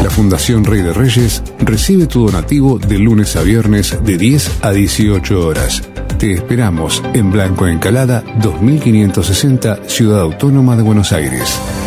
La Fundación Rey de Reyes recibe tu donativo de lunes a viernes de 10 a 18 horas. Te esperamos en Blanco Encalada 2560, Ciudad Autónoma de Buenos Aires.